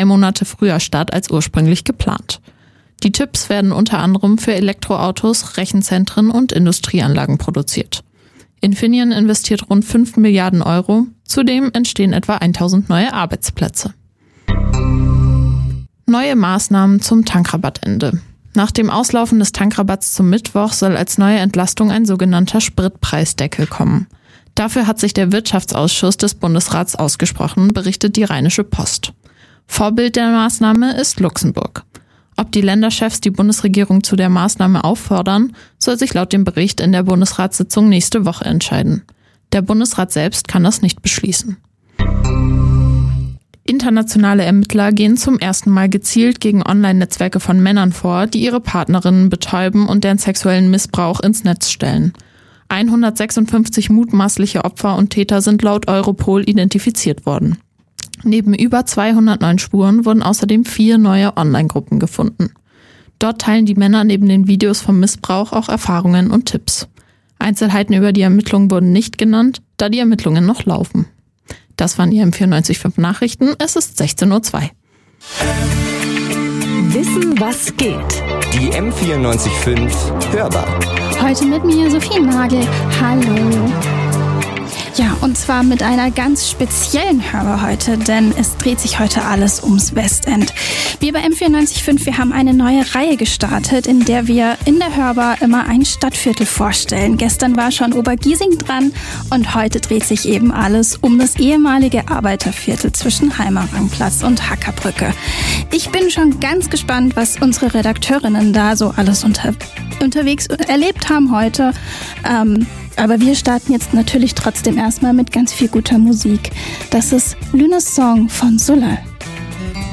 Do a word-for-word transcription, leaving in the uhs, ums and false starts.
drei Monate früher statt als ursprünglich geplant. Die Chips werden unter anderem für Elektroautos, Rechenzentren und Industrieanlagen produziert. Infineon investiert rund fünf Milliarden Euro, zudem entstehen etwa tausend neue Arbeitsplätze. Neue Maßnahmen zum Tankrabattende. Nach dem Auslaufen des Tankrabatts zum Mittwoch soll als neue Entlastung ein sogenannter Spritpreisdeckel kommen. Dafür hat sich der Wirtschaftsausschuss des Bundesrats ausgesprochen, berichtet die Rheinische Post. Vorbild der Maßnahme ist Luxemburg. Ob die Länderchefs die Bundesregierung zu der Maßnahme auffordern, soll sich laut dem Bericht in der Bundesratssitzung nächste Woche entscheiden. Der Bundesrat selbst kann das nicht beschließen. Internationale Ermittler gehen zum ersten Mal gezielt gegen Online-Netzwerke von Männern vor, die ihre Partnerinnen betäuben und deren sexuellen Missbrauch ins Netz stellen. hundertsechsundfünfzig mutmaßliche Opfer und Täter sind laut Europol identifiziert worden. Neben über zweihundert neuen Spuren wurden außerdem vier neue Online-Gruppen gefunden. Dort teilen die Männer neben den Videos vom Missbrauch auch Erfahrungen und Tipps. Einzelheiten über die Ermittlungen wurden nicht genannt, da die Ermittlungen noch laufen. Das waren die M vierundneunzig Komma fünf Nachrichten. Es ist sechzehn Uhr zwei. Wissen, was geht. Die M vierundneunzig Komma fünf Hörbar. Heute mit mir Sophie Nagel. Hallo. Ja, und zwar mit einer ganz speziellen Hörbar heute, denn es dreht sich heute alles ums Westend. Wir bei M vierundneunzig Komma fünf, wir haben eine neue Reihe gestartet, in der wir in der Hörbar immer ein Stadtviertel vorstellen. Gestern war schon Obergiesing dran und heute dreht sich eben alles um das ehemalige Arbeiterviertel zwischen Heimerangplatz und Hackerbrücke. Ich bin schon ganz gespannt, was unsere Redakteurinnen da so alles unter, unterwegs erlebt haben heute. Ähm, Aber wir starten jetzt natürlich trotzdem erstmal mit ganz viel guter Musik. Das ist Lünes Song von Solar.